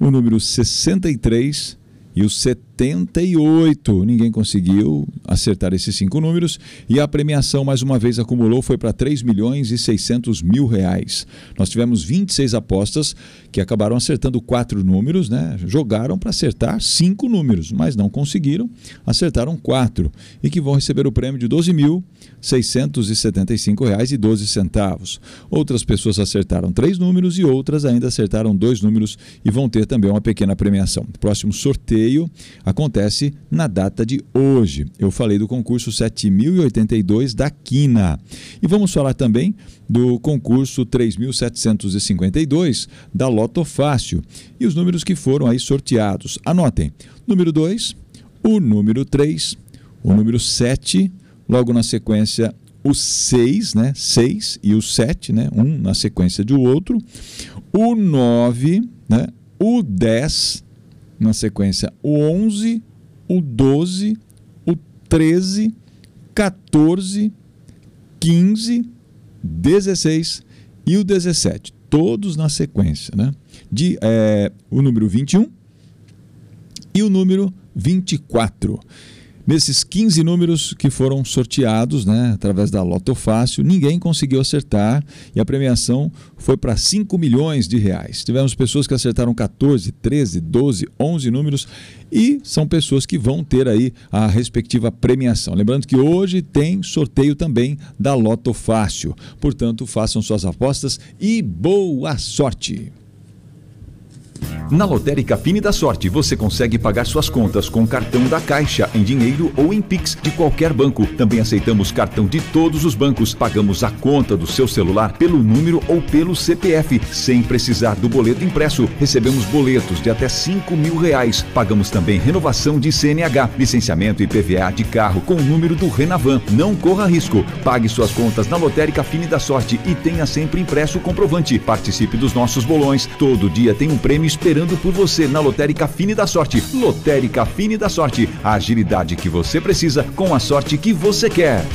o número 63 e o 78. Ninguém conseguiu acertar esses 5 números e a premiação mais uma vez acumulou, foi para R$3.600.000. Nós tivemos 26 apostas que acabaram acertando 4 números, né? Jogaram para acertar 5 números, mas não conseguiram, acertaram 4 e que vão receber o prêmio de R$12.675,12. Outras pessoas acertaram 3 números e outras ainda acertaram 2 números e vão ter também uma pequena premiação. O próximo sorteio acontece na data de hoje. Eu falei do concurso 7.082 da Quina. E vamos falar também do concurso 3.752 da Loto Fácil. E os números que foram aí sorteados. Anotem: número 2, o número 3, o número 7, logo na sequência o 6, né? 6 e o 7, né? Um na sequência do outro. O 9, né? O 10, na sequência o 11, o 12, o 13, 14, 15, 16 e o 17. Todos na sequência, né? O número 21 e o número 24. Nesses 15 números que foram sorteados, né, através da Loto Fácil, ninguém conseguiu acertar e a premiação foi para R$5 milhões. Tivemos pessoas que acertaram 14, 13, 12, 11 números e são pessoas que vão ter aí a respectiva premiação. Lembrando que hoje tem sorteio também da Loto Fácil. Portanto, façam suas apostas e boa sorte! Na Lotérica Fine da Sorte, você consegue pagar suas contas com cartão da Caixa, em dinheiro ou em Pix de qualquer banco. Também aceitamos cartão de todos os bancos. Pagamos a conta do seu celular pelo número ou pelo CPF, sem precisar do boleto impresso. Recebemos boletos de até R$5.000. Pagamos também renovação de CNH, licenciamento e PVA de carro com o número do Renavan. Não corra risco. Pague suas contas na Lotérica Fine da Sorte e tenha sempre impresso o comprovante. Participe dos nossos bolões. Todo dia tem um prêmio esperando por você na Lotérica Fine da Sorte. Lotérica Fine da Sorte, a agilidade que você precisa com a sorte que você quer.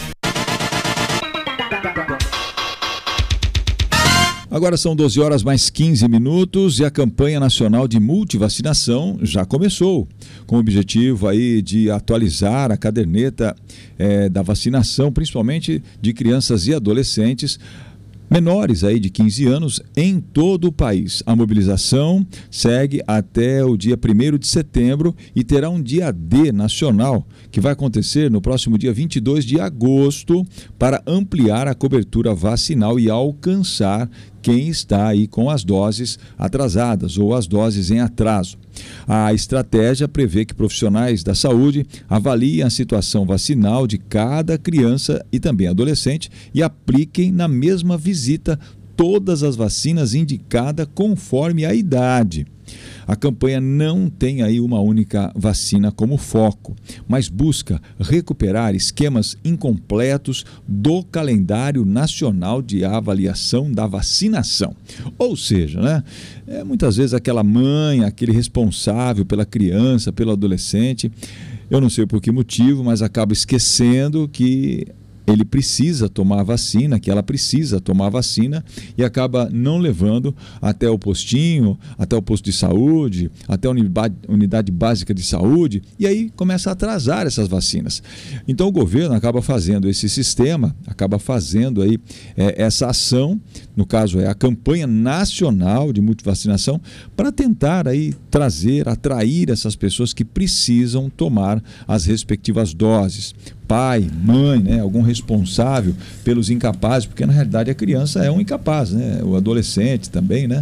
Agora são 12 horas mais 15 minutos e a campanha nacional de multivacinação já começou, com o objetivo aí de atualizar a caderneta da vacinação, principalmente de crianças e adolescentes menores aí de 15 anos em todo o país. A mobilização segue até o dia 1º de setembro e terá um dia D nacional que vai acontecer no próximo dia 22 de agosto para ampliar a cobertura vacinal e alcançar quem está aí com as doses atrasadas ou as doses em atraso. A estratégia prevê que profissionais da saúde avaliem a situação vacinal de cada criança e também adolescente e apliquem na mesma visita todas as vacinas indicadas conforme a idade. A campanha não tem aí uma única vacina como foco, mas busca recuperar esquemas incompletos do calendário nacional de avaliação da vacinação. Ou seja, né, muitas vezes aquela mãe, aquele responsável pela criança, pelo adolescente, eu não sei por que motivo, mas acaba esquecendo que ele precisa tomar a vacina, que ela precisa tomar a vacina e acaba não levando até o postinho, até o posto de saúde, até a unidade básica de saúde, e aí começa a atrasar essas vacinas. Então o governo acaba fazendo esse sistema, acaba fazendo aí essa ação, no caso é a campanha nacional de multivacinação, para tentar aí atrair essas pessoas que precisam tomar as respectivas doses. Pai, mãe, né, algum responsável pelos incapazes, porque na realidade a criança é um incapaz, né, o adolescente também, né,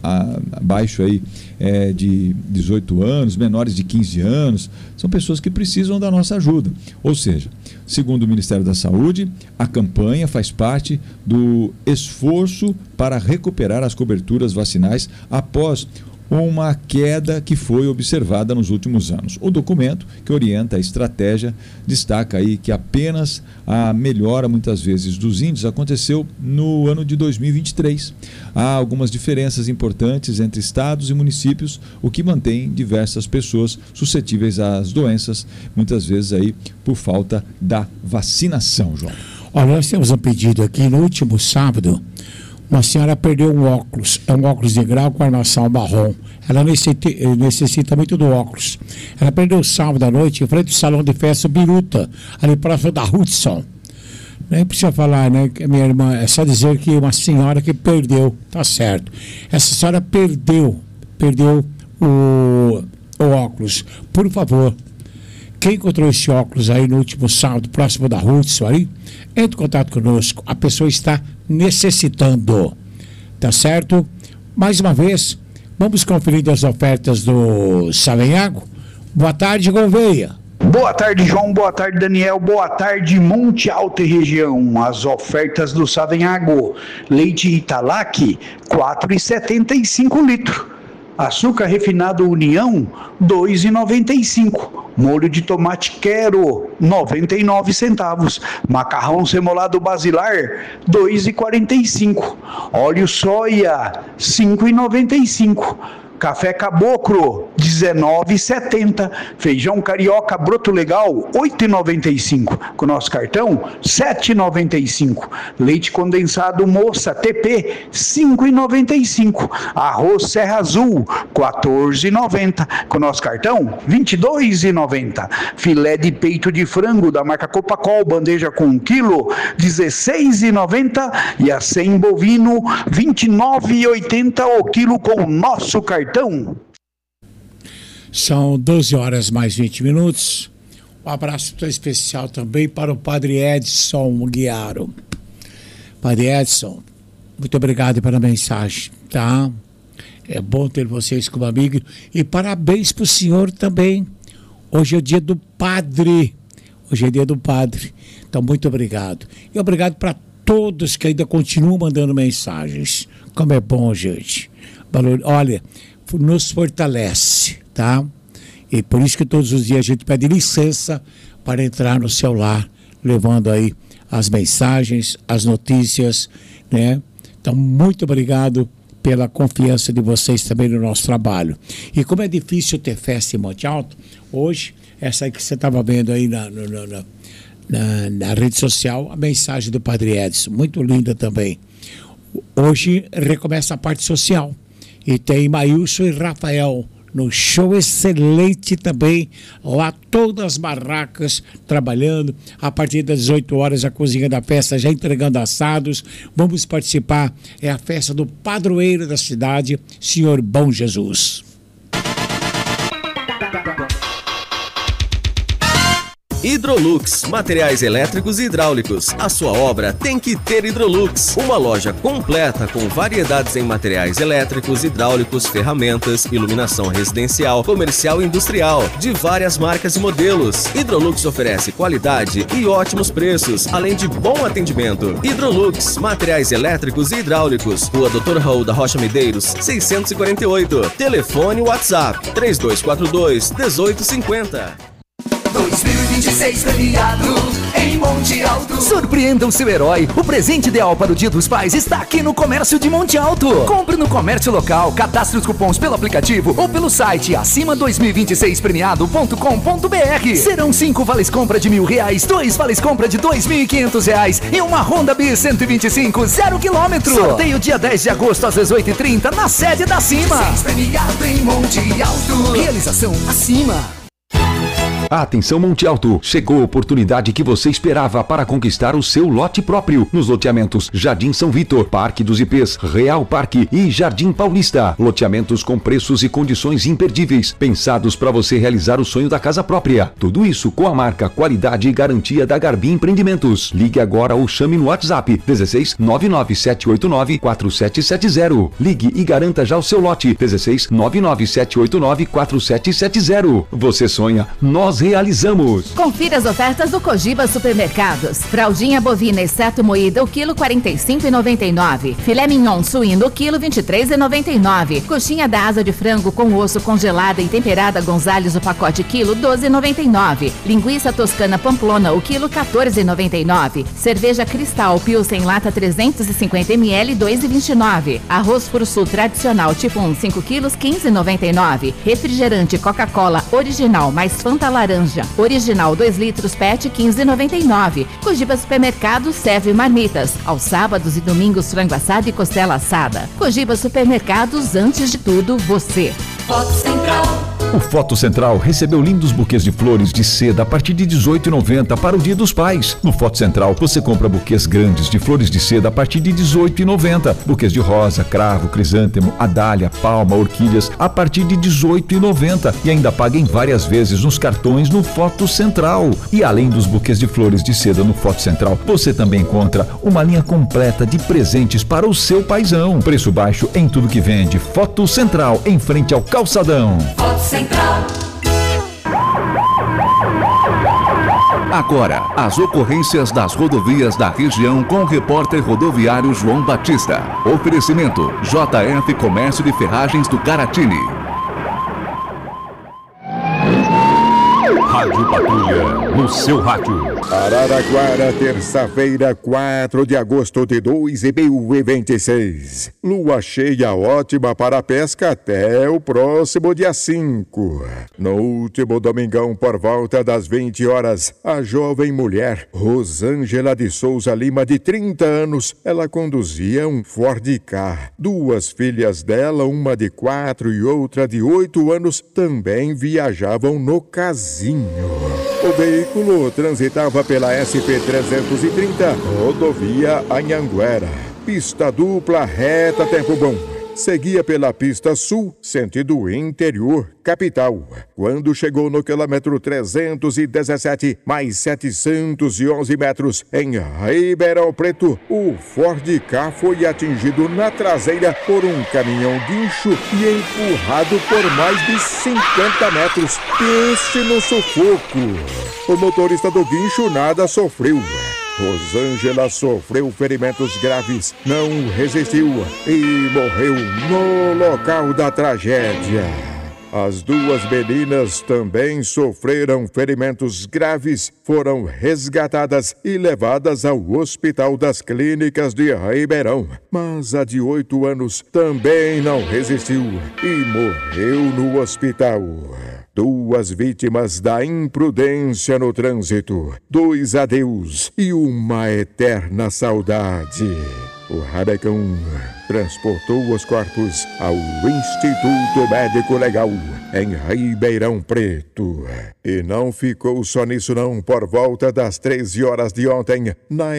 abaixo aí de 18 anos, menores de 15 anos, são pessoas que precisam da nossa ajuda. Ou seja, segundo o Ministério da Saúde, a campanha faz parte do esforço para recuperar as coberturas vacinais após uma queda que foi observada nos últimos anos. O documento que orienta a estratégia destaca aí que apenas a melhora, muitas vezes, dos índices aconteceu no ano de 2023. Há algumas diferenças importantes entre estados e municípios, o que mantém diversas pessoas suscetíveis às doenças, muitas vezes aí por falta da vacinação, João. Olha, nós temos um pedido aqui no último sábado. Uma senhora perdeu um óculos, é um óculos de grau com armação marrom. Ela necessita muito do óculos. Ela perdeu sábado à noite em frente ao salão de festa Biruta, ali próximo da Hudson. Nem precisa falar, né, que minha irmã, é só dizer que uma senhora que perdeu, tá certo. Essa senhora perdeu o óculos. Por favor, quem encontrou esse óculos aí no último sábado, próximo da Hudson aí, entre em contato conosco. A pessoa está necessitando, tá certo? Mais uma vez, vamos conferir as ofertas do Savenhago. Boa tarde, Gouveia. Boa tarde, João. Boa tarde, Daniel. Boa tarde, Monte Alto e região. As ofertas do Savenhago. Leite Italac, 4,75 litros. Açúcar refinado União, 2,95. Molho de tomate Quero, 99 centavos. Macarrão semolado Basilar, 2,45. Óleo soia, 5,95. Café Caboclo, 19,70. Feijão carioca broto legal, 8,95. Com nosso cartão, 7,95. Leite condensado Moça TP, 5,95. Arroz Serra Azul, 14,90. Com nosso cartão, 22,90. Filé de peito de frango da marca Copacol, bandeja com 1 quilo, 16,90. E a 100 bovino, 29,80 o quilo com o nosso cartão. São 12 horas mais 20 minutos. Um abraço especial também para o Padre Edson Guiaro. Padre Edson, muito obrigado pela mensagem, tá? É bom ter vocês como amigo. E parabéns para o senhor também. Hoje é o dia do padre. Hoje é dia do padre. Então, muito obrigado. E obrigado para todos que ainda continuam mandando mensagens. Como é bom, gente. Olha, nos fortalece, tá? E por isso que todos os dias a gente pede licença para entrar no seu lar, levando aí as mensagens, as notícias, né? Então, muito obrigado pela confiança de vocês também no nosso trabalho. E como é difícil ter festa em Monte Alto, hoje, essa aí que você estava vendo aí na rede social, a mensagem do Padre Edson, muito linda também. Hoje recomeça a parte social. E tem Maílson e Rafael no show excelente também, lá todas as barracas trabalhando, a partir das 18 horas a cozinha da festa já entregando assados. Vamos participar, é a festa do padroeiro da cidade, Senhor Bom Jesus. Hidrolux, materiais elétricos e hidráulicos. A sua obra tem que ter Hidrolux. Uma loja completa com variedades em materiais elétricos, hidráulicos, ferramentas, iluminação residencial, comercial e industrial, de várias marcas e modelos. Hidrolux oferece qualidade e ótimos preços, além de bom atendimento. Hidrolux, materiais elétricos e hidráulicos. Rua Dr. Raul da Rocha Medeiros, 648. Telefone WhatsApp 3242-1850. 2026 premiado em Monte Alto. Surpreenda o seu herói. O presente ideal para o Dia dos Pais está aqui no Comércio de Monte Alto. Compre no comércio local, cadastre os cupons pelo aplicativo ou pelo site acima2026premiado.com.br. Serão 5 vales compra de R$1.000, 2 vales compra de R$2.500 e uma Honda Bis 125 0 km. Sorteio dia 10 de agosto às 18h30 na sede da Acima. Premiado em Monte Alto. Realização Acima. Atenção Monte Alto, chegou a oportunidade que você esperava para conquistar o seu lote próprio nos loteamentos Jardim São Vitor, Parque dos Ipês, Real Parque e Jardim Paulista. Loteamentos com preços e condições imperdíveis, pensados para você realizar o sonho da casa própria. Tudo isso com a marca, qualidade e garantia da Garbi Empreendimentos. Ligue agora ou chame no WhatsApp 16 99789 4770. Ligue e garanta já o seu lote 16 99789 4770. Você sonha, nós realizamos. Confira as ofertas do Cogiba Supermercados. Fraldinha bovina exceto moída o quilo 45,99. Filé mignon suíno o quilo 23,99. Coxinha da asa de frango com osso congelada e temperada Gonzales o pacote quilo 12,99. Linguiça toscana Pamplona o quilo 14,99. Cerveja Cristal Pilsen lata 350 ml 2,29. Arroz Puro Sul tradicional tipo 1 5 quilos 15,99. Refrigerante Coca-Cola original mais Fanta Laranja laranja. Original 2 litros PET 15,99. Cogiba Supermercados serve marmitas. Aos sábados e domingos, frango assado e costela assada. Cogiba Supermercados, antes de tudo, você. Foto Central. O Foto Central recebeu lindos buquês de flores de seda a partir de R$ 18,90 para o Dia dos Pais. No Foto Central, você compra buquês grandes de flores de seda a partir de R$ 18,90. Buquês de rosa, cravo, crisântemo, adália, palma, orquídeas a partir de R$ 18,90. E ainda paga em várias vezes nos cartões no Foto Central. E além dos buquês de flores de seda no Foto Central, você também encontra uma linha completa de presentes para o seu paizão. Preço baixo em tudo que vende. Foto Central, em frente ao Calçadão. Foto Central. Agora, as ocorrências das rodovias da região com o repórter rodoviário João Batista. Oferecimento: JF Comércio de Ferragens do Caratini. Rádio Patrulha, no seu rádio. Araraquara, terça-feira, 4 de agosto de 2026. Lua cheia ótima para a pesca até o próximo dia 5. No último domingão, por volta das 20 horas, a jovem mulher Rosângela de Souza Lima, de 30 anos, ela conduzia um Ford Ka. Duas filhas dela, uma de 4 e outra de 8 anos, também viajavam no casinho. O veículo transitava pela SP-330, rodovia Anhanguera. Pista dupla, reta, tempo bom. Seguia pela pista sul, sentido interior, capital. Quando chegou no quilômetro 317, mais 711 metros, em Ribeirão Preto, o Ford Ka foi atingido na traseira por um caminhão guincho e empurrado por mais de 50 metros. Pense no sufoco. O motorista do guincho nada sofreu. Rosângela sofreu ferimentos graves, não resistiu e morreu no local da tragédia. As duas meninas também sofreram ferimentos graves, foram resgatadas e levadas ao Hospital das Clínicas de Ribeirão. Mas a de 8 anos também não resistiu e morreu no hospital. Duas vítimas da imprudência no trânsito, 2 adeus e uma eterna saudade. O Rabecão transportou os corpos ao Instituto Médico Legal, em Ribeirão Preto. E não ficou só nisso não. Por volta das 13 horas de ontem, na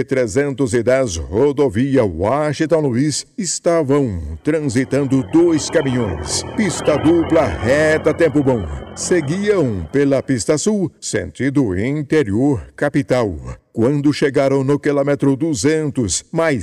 SP-310, rodovia Washington Luiz, estavam transitando 2 caminhões. Pista dupla, reta, tempo bom. Seguiam pela pista sul, sentido interior, capital. Quando chegaram no quilômetro 200, mais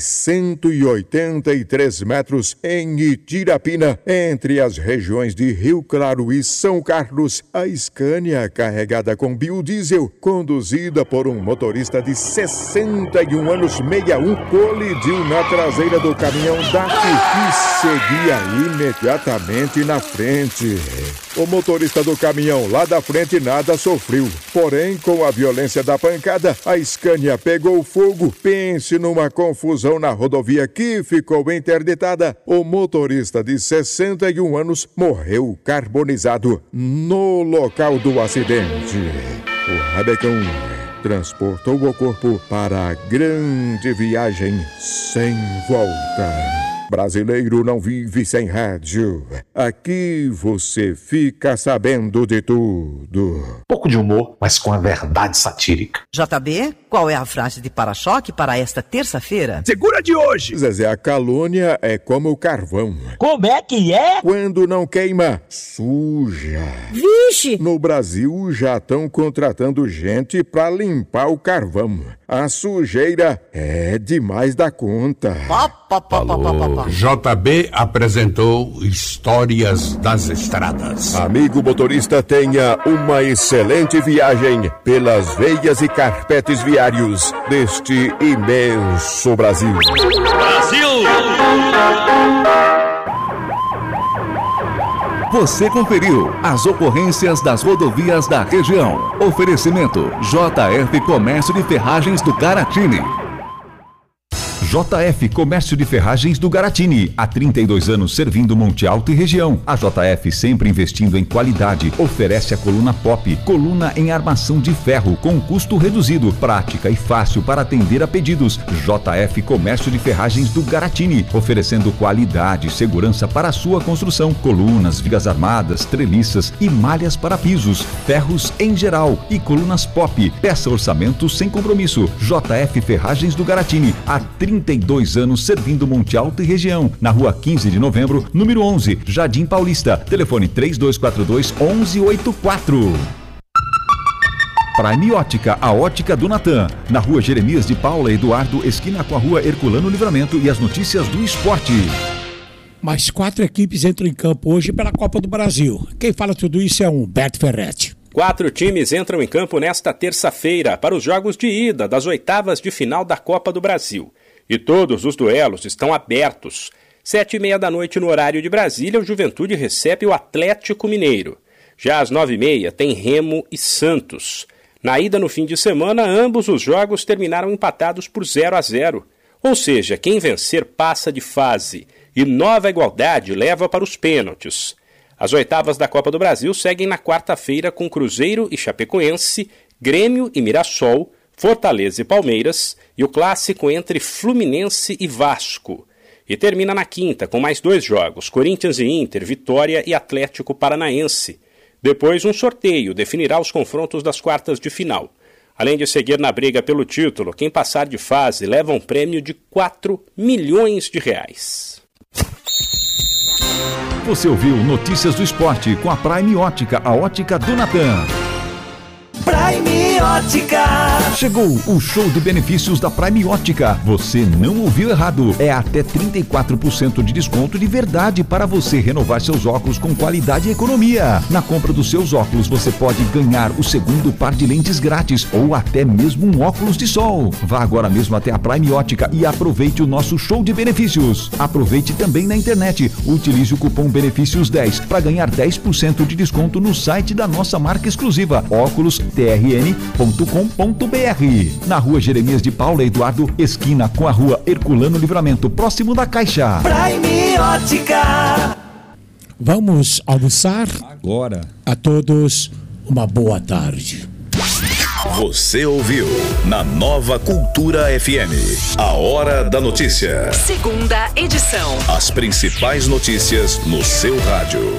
183 metros em Itirapina, entre as regiões de Rio Claro e São Carlos, a Scania, carregada com biodiesel, conduzida por um motorista de 61 anos, 61, colidiu na traseira do caminhão DAF e seguia imediatamente na frente. O motorista do caminhão lá da frente nada sofreu, porém, com a violência da pancada, a Scania pegou fogo. Pense numa confusão na rodovia que ficou interditada. O motorista de 61 anos morreu carbonizado no local do acidente. O Rabecão transportou o corpo para a grande viagem sem volta. Brasileiro não vive sem rádio. Aqui você fica sabendo de tudo. Pouco de humor, mas com a verdade satírica. JB, qual é a frase de para-choque para esta terça-feira? Segura de hoje! Zezé, a calúnia é como o carvão. Como é que é? Quando não queima, suja. Vixe! No Brasil já estão contratando gente pra limpar o carvão. A sujeira é demais da conta. Alô, JB apresentou Histórias das Estradas. Amigo motorista, tenha uma excelente viagem pelas veias e carpetes viários deste imenso Brasil. Brasil! Você conferiu as ocorrências das rodovias da região. Oferecimento: JF Comércio de Ferragens do Caratini. JF Comércio de Ferragens do Garatini, há 32 anos servindo Monte Alto e região. A JF sempre investindo em qualidade, oferece a coluna Pop, coluna em armação de ferro com custo reduzido, prática e fácil para atender a pedidos. JF Comércio de Ferragens do Garatini, oferecendo qualidade e segurança para a sua construção, colunas, vigas armadas, treliças e malhas para pisos, ferros em geral e colunas Pop. Peça orçamento sem compromisso. JF Ferragens do Garatini, há 32 anos servindo Monte Alto e região, na rua 15 de novembro, número 11, Jardim Paulista. Telefone 3242-1184. Prime Ótica, a ótica do Natan, na rua Jeremias de Paula Eduardo, esquina com a rua Herculano Livramento, e as notícias do esporte. Mais 4 equipes entram em campo hoje pela Copa do Brasil. Quem fala tudo isso é Humberto Ferretti. 4 times entram em campo nesta terça-feira para os jogos de ida das oitavas de final da Copa do Brasil. E todos os duelos estão abertos. 7h30 da noite no horário de Brasília, o Juventude recebe o Atlético Mineiro. Já às 9h30 tem Remo e Santos. Na ida no fim de semana, ambos os jogos terminaram empatados por 0-0. Ou seja, quem vencer passa de fase e nova igualdade leva para os pênaltis. As oitavas da Copa do Brasil seguem na quarta-feira com Cruzeiro e Chapecoense, Grêmio e Mirassol, Fortaleza e Palmeiras e o clássico entre Fluminense e Vasco. E termina na quinta com mais 2 jogos, Corinthians e Inter, Vitória e Atlético Paranaense. Depois um sorteio definirá os confrontos das quartas de final. Além de seguir na briga pelo título, quem passar de fase leva um prêmio de 4 milhões de reais. Você ouviu Notícias do Esporte com a Prime Ótica, a ótica do Natan. Prime Ótica. Chegou o show de benefícios da Prime Ótica. Você não ouviu errado. É até 34% de desconto de verdade para você renovar seus óculos com qualidade e economia. Na compra dos seus óculos, você pode ganhar o segundo par de lentes grátis ou até mesmo um óculos de sol. Vá agora mesmo até a Prime Ótica e aproveite o nosso show de benefícios. Aproveite também na internet. Utilize o cupom BENEFÍCIOS10 para ganhar 10% de desconto no site da nossa marca exclusiva, óculostrn.com.br. Na rua Jeremias de Paula Eduardo, esquina com a rua Herculano Livramento, próximo da Caixa. Prime Ótica. Vamos almoçar? Agora. A todos, uma boa tarde. Você ouviu na Nova Cultura FM, a Hora da Notícia. Segunda edição. As principais notícias no seu rádio.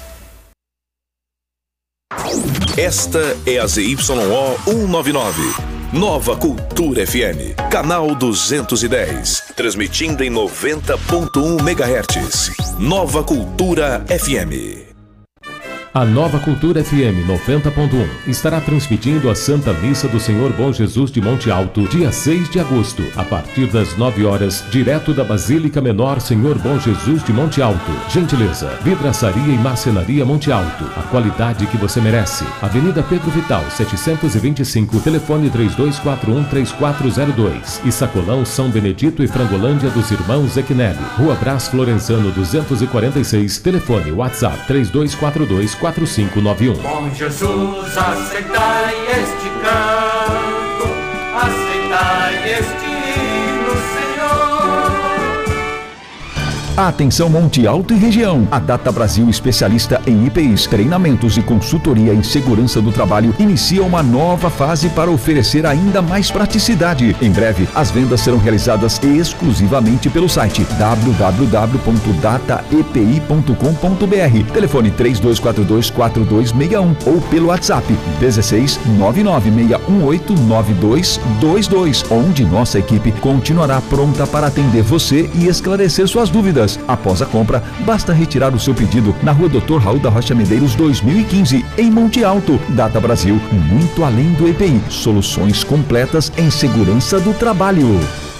Esta é a ZYO 199, Nova Cultura FM, canal 210, transmitindo em 90.1 MHz. Nova Cultura FM. A Nova Cultura FM 90.1 estará transmitindo a Santa Missa do Senhor Bom Jesus de Monte Alto, dia 6 de agosto, a partir das 9 horas, direto da Basílica Menor Senhor Bom Jesus de Monte Alto. Gentileza, vidraçaria e marcenaria Monte Alto, a qualidade que você merece. Avenida Pedro Vital, 725, telefone 3241-3402. E Sacolão, São Benedito e Frangolândia dos Irmãos Equinelli. Rua Brás Florenzano 246, telefone WhatsApp 3242-4591. Bom Jesus, aceitai este canto, aceitai este hino, Senhor. Atenção Monte Alto e região. A Data Brasil, especialista em IPIs, treinamentos e consultoria em segurança do trabalho, inicia uma nova fase para oferecer ainda mais praticidade. Em breve, as vendas serão realizadas exclusivamente pelo site www.dataepi.com.br, telefone 3242-4261 ou pelo WhatsApp 16 996189222, onde nossa equipe continuará pronta para atender você e esclarecer suas dúvidas. Após a compra, basta retirar o seu pedido na rua Dr. Raul da Rocha Medeiros 2015, em Monte Alto. Data Brasil, muito além do EPI. Soluções completas em segurança do trabalho.